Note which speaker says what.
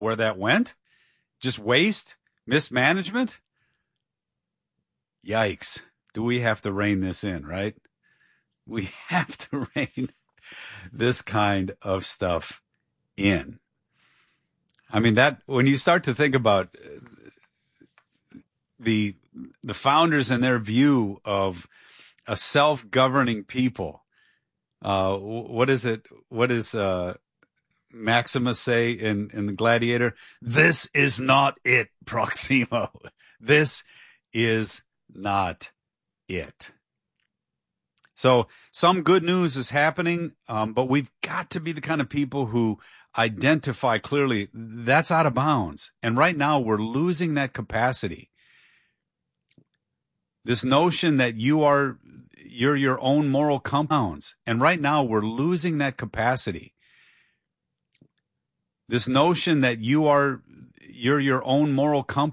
Speaker 1: where that went? Just waste? Mismanagement? Yikes. Do we have to rein this in, right? We have to rein this kind of stuff in. I mean, that when you start to think about the founders and their view of a self-governing people, what is it? What does Maximus say in the Gladiator? This is not it, Proximo. This is not it. So some good news is happening, but we've got to be the kind of people who identify clearly that's out of bounds. And right now we're losing that capacity. This notion that you're your own moral compounds. And right now we're losing that capacity. This notion that you're your own moral compass.